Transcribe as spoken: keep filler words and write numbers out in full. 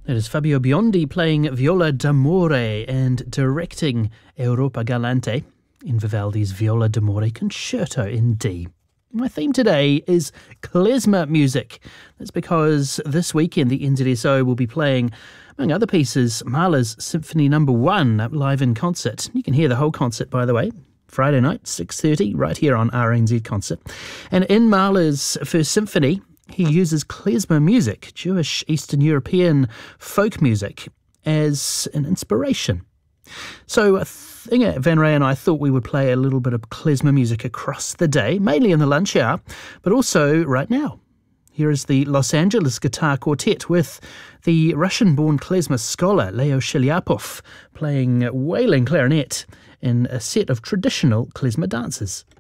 That is Fabio Biondi playing Viola d'Amore and directing Europa Galante in Vivaldi's Viola d'Amore Concerto in D. My theme today is klezmer music. That's because this weekend the N Z S O will be playing, among other pieces, Mahler's Symphony Number One live in concert. You can hear the whole concert, by the way, Friday night, six thirty, right here on R N Z Concert. And in Mahler's First Symphony, he uses klezmer music, Jewish Eastern European folk music, as an inspiration. So Inge Van Ray and I thought we would play a little bit of klezmer music across the day, mainly in the lunch hour, but also right now. Here is the Los Angeles Guitar Quartet with the Russian-born klezmer scholar Leo Sheliapov playing wailing clarinet in a set of traditional klezmer dances.